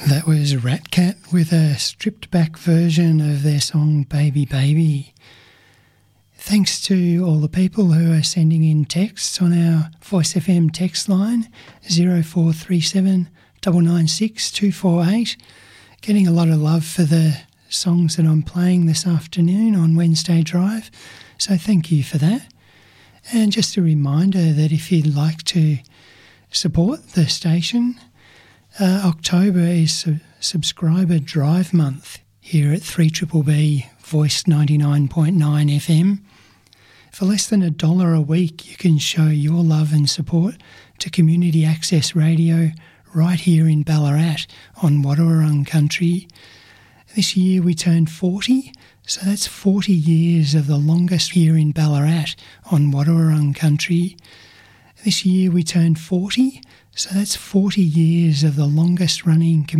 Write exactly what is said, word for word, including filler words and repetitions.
That was Rat Cat with a stripped back version of their song Baby Baby. Thanks to all the people who are sending in texts on our Voice F M text line zero four three seven nine nine six two four eight. Getting a lot of love for the songs that I'm playing this afternoon on Wednesday Drive, so thank you for that. And just a reminder that if you'd like to support the station, uh, October is a subscriber drive month here at three B B B Voice ninety-nine point nine F M. For less than a dollar a week, you can show your love and support to community access radio right here in Ballarat on Wadawurrung country. This year we turned forty, so that's forty years of the longest here in Ballarat on Wadawurrung country. This year we turned forty, so that's forty years of the longest running